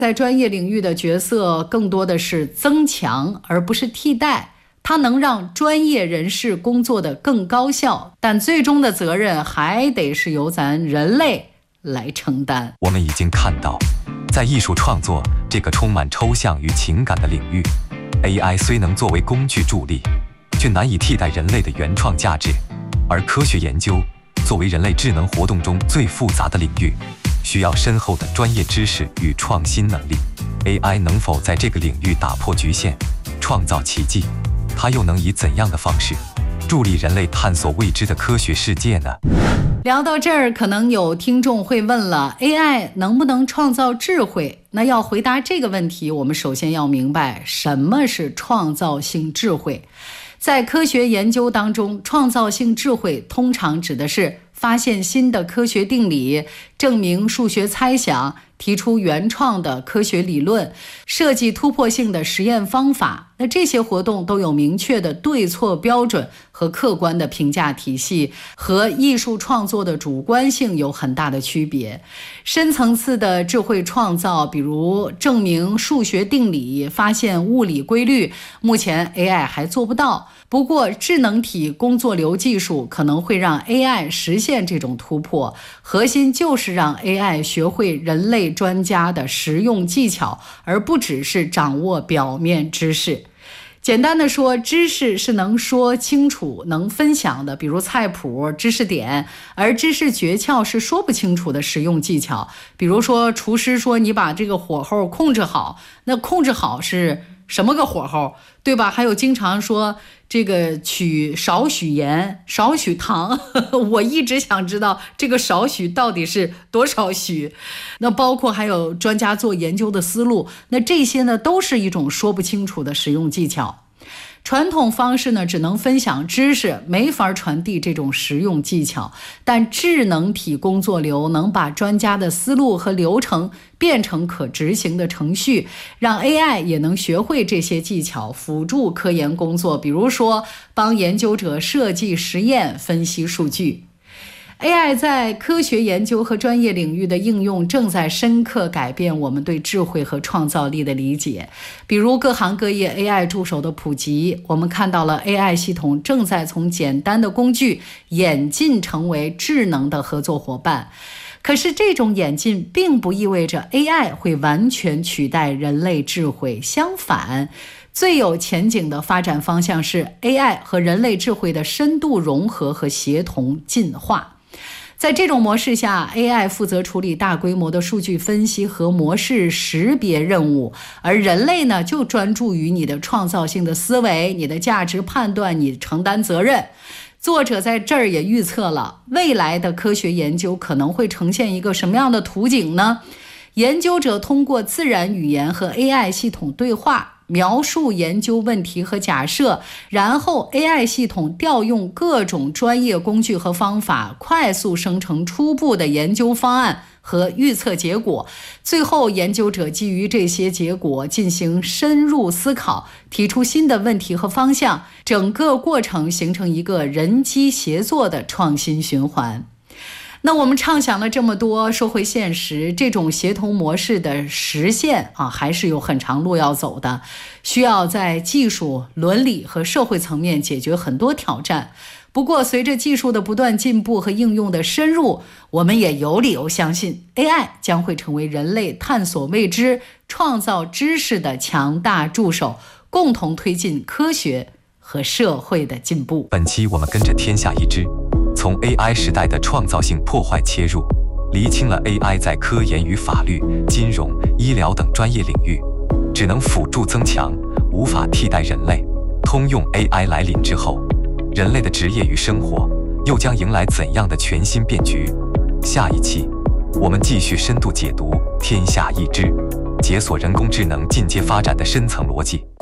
在专业领域的角色更多的是增强，而不是替代。它能让专业人士工作得更高效，但最终的责任还得是由咱人类来承担。 我们已经看到，在艺术创作这个充满抽象与情感的领域， AI 虽能作为工具助力，却难以替代人类的原创价值。而科学研究作为人类智能活动中最复杂的领域，需要深厚的专业知识与创新能力。AI 能否在这个领域打破局限，创造奇迹？它又能以怎样的方式助力人类探索未知的科学世界呢？ 聊到这儿，可能有听众会问了， AI 能不能创造智慧？那要回答这个问题，我们首先要明白什么是创造性智慧。在科学研究当中，创造性智慧通常指的是发现新的科学定理，证明数学猜想，提出原创的科学理论，设计突破性的实验方法。那这些活动都有明确的对错标准和客观的评价体系，和艺术创作的主观性有很大的区别。深层次的智慧创造，比如证明数学定理、发现物理规律，目前 AI 还做不到。不过智能体工作流技术可能会让 AI 实现这种突破，核心就是让 AI 学会人类专家的实用技巧，而不只是掌握表面知识。简单的说，知识是能说清楚、能分享的，比如菜谱、知识点；而知识诀窍是说不清楚的实用技巧，比如说厨师说你把这个火候控制好，那控制好是什么个火候，对吧？还有经常说这个取少许盐少许糖我一直想知道这个少许到底是多少许。那包括还有专家做研究的思路，那这些呢都是一种说不清楚的实用技巧。传统方式呢只能分享知识，没法传递这种实用技巧，但智能体工作流能把专家的思路和流程变成可执行的程序，让 AI 也能学会这些技巧，辅助科研工作，比如说帮研究者设计实验、分析数据。AI 在科学研究和专业领域的应用正在深刻改变我们对智慧和创造力的理解。比如各行各业 AI 助手的普及，我们看到了 AI 系统正在从简单的工具演进成为智能的合作伙伴。可是这种演进并不意味着 AI 会完全取代人类智慧，相反，最有前景的发展方向是 AI 和人类智慧的深度融合和协同进化。在这种模式下， AI 负责处理大规模的数据分析和模式识别任务，而人类呢，就专注于你的创造性的思维、你的价值判断、你承担责任。作者在这儿也预测了未来的科学研究可能会呈现一个什么样的图景呢？研究者通过自然语言和 AI 系统对话，描述研究问题和假设，然后 AI 系统调用各种专业工具和方法，快速生成初步的研究方案和预测结果。最后，研究者基于这些结果进行深入思考，提出新的问题和方向，整个过程形成一个人机协作的创新循环。那我们畅想了这么多，说回现实，这种协同模式的实现还是有很长路要走的，需要在技术、伦理和社会层面解决很多挑战。不过随着技术的不断进步和应用的深入，我们也有理由相信 AI 将会成为人类探索未知、创造知识的强大助手，共同推进科学和社会的进步。 本期我们跟着天下一知，从 AI 时代的创造性破坏切入，厘清了 AI 在科研与法律、金融、医疗等专业领域只能辅助增强，无法替代人类。通用 AI 来临之后，人类的职业与生活又将迎来怎样的全新变局？下一期我们继续深度解读天下一知，解锁人工智能进阶发展的深层逻辑。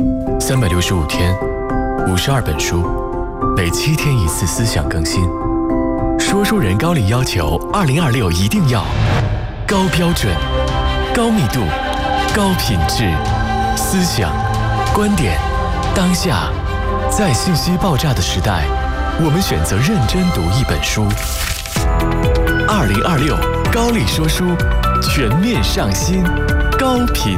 365天，52本书，每7天1次思想更新。说书人高力要求2026一定要高标准、高密度、高品质，思想、观点、当下，在信息爆炸的时代，我们选择认真读一本书。2026高力说书， 全面上新，高品